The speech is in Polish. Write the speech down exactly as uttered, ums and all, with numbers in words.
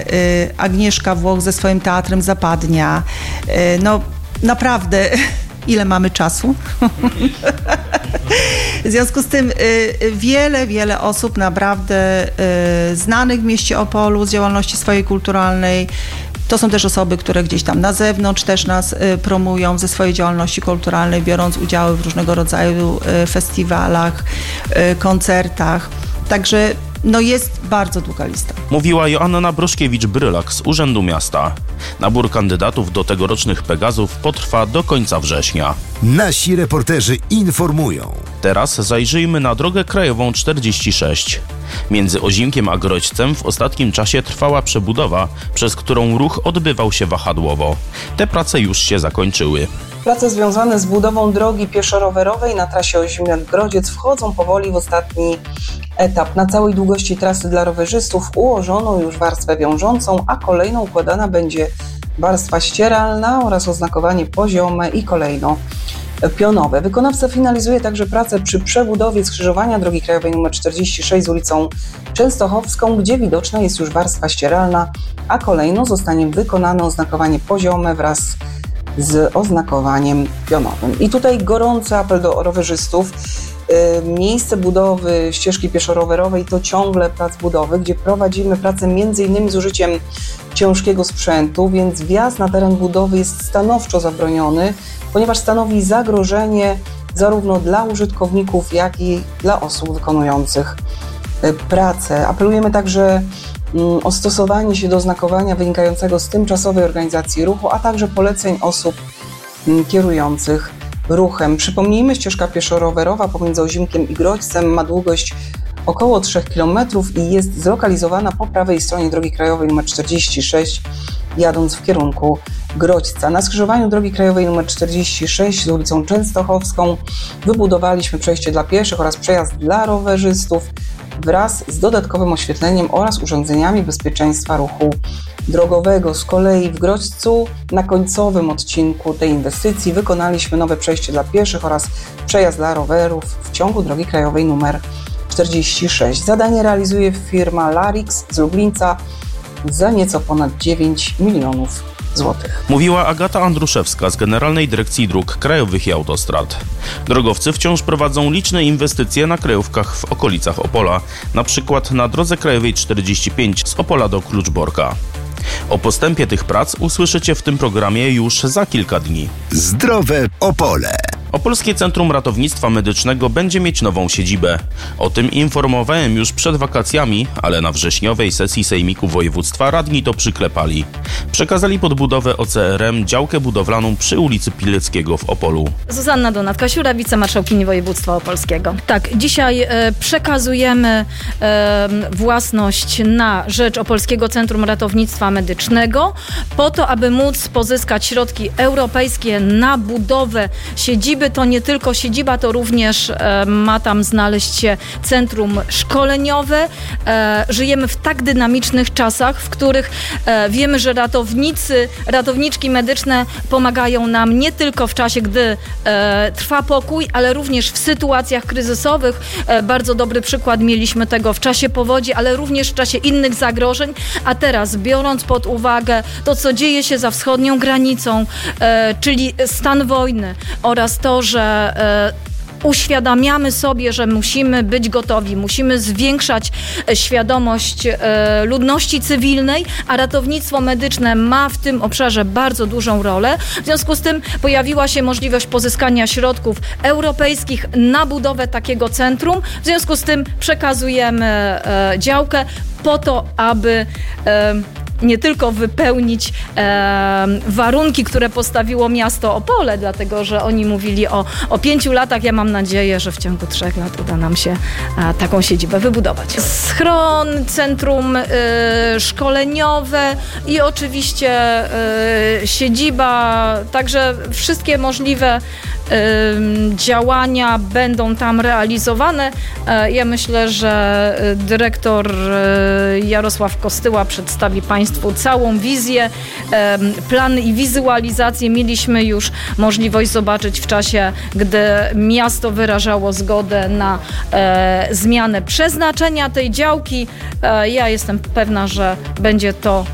Agnieszka Włoch ze swoim teatrem Zapadnia. No naprawdę, ile mamy czasu? W związku z tym wiele, wiele osób naprawdę znanych w mieście Opolu z działalności swojej kulturalnej. To są też osoby, które gdzieś tam na zewnątrz też nas promują ze swojej działalności kulturalnej, biorąc udział w różnego rodzaju festiwalach, koncertach. Także no jest bardzo długa lista. Mówiła Joanna Broszkiewicz-Brylak z Urzędu Miasta. Nabór kandydatów do tegorocznych Pegazów potrwa do końca września. Nasi reporterzy informują. Teraz zajrzyjmy na drogę krajową czterdzieści sześć. Między Ozimkiem a Grodźcem w ostatnim czasie trwała przebudowa, przez którą ruch odbywał się wahadłowo. Te prace już się zakończyły. Prace związane z budową drogi pieszo-rowerowej na trasie Ozimiak-Grodziec wchodzą powoli w ostatni etap. Na całej długości trasy dla rowerzystów ułożono już warstwę wiążącą, a kolejno układana będzie warstwa ścieralna oraz oznakowanie poziome i kolejno pionowe. Wykonawca finalizuje także pracę przy przebudowie skrzyżowania drogi krajowej nr czterdzieści sześć z ulicą Częstochowską, gdzie widoczna jest już warstwa ścieralna, a kolejno zostanie wykonane oznakowanie poziome wraz z oznakowaniem pionowym. I tutaj gorący apel do rowerzystów. Miejsce budowy ścieżki pieszo-rowerowej to ciągle plac budowy, gdzie prowadzimy pracę między innymi z użyciem ciężkiego sprzętu, więc wjazd na teren budowy jest stanowczo zabroniony, ponieważ stanowi zagrożenie zarówno dla użytkowników, jak i dla osób wykonujących pracę. Apelujemy także o stosowanie się do oznakowania wynikającego z tymczasowej organizacji ruchu, a także poleceń osób kierujących ruchem. Przypomnijmy, ścieżka pieszo-rowerowa pomiędzy Ozimkiem i Grodźcem ma długość około trzech kilometrów i jest zlokalizowana po prawej stronie drogi krajowej nr czterdzieści sześć, jadąc w kierunku Grodźca. Na skrzyżowaniu drogi krajowej nr czterdzieści sześć z ulicą Częstochowską wybudowaliśmy przejście dla pieszych oraz przejazd dla rowerzystów wraz z dodatkowym oświetleniem oraz urządzeniami bezpieczeństwa ruchu drogowego. Z kolei w Grodźcu na końcowym odcinku tej inwestycji wykonaliśmy nowe przejście dla pieszych oraz przejazd dla rowerów w ciągu drogi krajowej nr czterdzieści sześć. Zadanie realizuje firma Larix z Lublińca za nieco ponad dziewięć milionów złotych. Mówiła Agata Andruszewska z Generalnej Dyrekcji Dróg Krajowych i Autostrad. Drogowcy wciąż prowadzą liczne inwestycje na krajówkach w okolicach Opola, na przykład na drodze krajowej czterdzieści pięć z Opola do Kluczborka. O postępie tych prac usłyszycie w tym programie już za kilka dni. Zdrowe Opole. Opolskie Centrum Ratownictwa Medycznego będzie mieć nową siedzibę. O tym informowałem już przed wakacjami, ale na wrześniowej sesji Sejmiku Województwa radni to przyklepali. Przekazali pod budowę O C R M działkę budowlaną przy ulicy Pileckiego w Opolu. Zuzanna Donatka-Siura, wicemarszałkini województwa opolskiego. Tak, dzisiaj e, przekazujemy e, własność na rzecz Opolskiego Centrum Ratownictwa Medycznego po to, aby móc pozyskać środki europejskie na budowę siedziby. To nie tylko siedziba, to również e, ma tam znaleźć się centrum szkoleniowe. E, żyjemy w tak dynamicznych czasach, w których e, wiemy, że ratownicy, ratowniczki medyczne pomagają nam nie tylko w czasie, gdy e, trwa pokój, ale również w sytuacjach kryzysowych. E, bardzo dobry przykład mieliśmy tego w czasie powodzi, ale również w czasie innych zagrożeń. A teraz, biorąc pod uwagę to, co dzieje się za wschodnią granicą, e, czyli stan wojny oraz to, że e, uświadamiamy sobie, że musimy być gotowi, musimy zwiększać świadomość e, ludności cywilnej, a ratownictwo medyczne ma w tym obszarze bardzo dużą rolę. W związku z tym pojawiła się możliwość pozyskania środków europejskich na budowę takiego centrum. W związku z tym przekazujemy e, działkę po to, aby e, nie tylko wypełnić e, warunki, które postawiło miasto Opole, dlatego że oni mówili o, o pięciu latach. Ja mam nadzieję, że w ciągu trzech lat uda nam się e, taką siedzibę wybudować. Schron, centrum e, szkoleniowe i oczywiście e, siedziba, także wszystkie możliwe e, działania będą tam realizowane. E, ja myślę, że dyrektor e, Jarosław Kostyła przedstawi Państwu całą wizję, plany i wizualizację mieliśmy już możliwość zobaczyć w czasie, gdy miasto wyrażało zgodę na e, zmianę przeznaczenia tej działki. E, ja jestem pewna, że będzie to